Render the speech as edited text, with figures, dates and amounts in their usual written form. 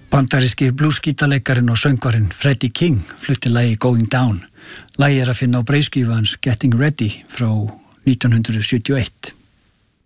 Bandaríski bluesgítarleikarinn og söngvarinn Freddie King flutti lagið Going Down. Lagið að finna á breiðskífu hans Getting Ready frá 1971.